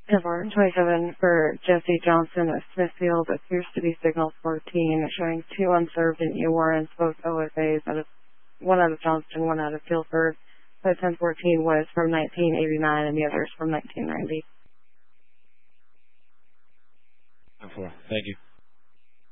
10-4, 27 for Jesse Johnson of Smithfield. Appears to be signal 14, showing 2 unserved in E warrants, both OFAs, one out of Johnston, one out of Guilford. So 10-14 was from 1989 and the others from 1990. 10-4. Thank you.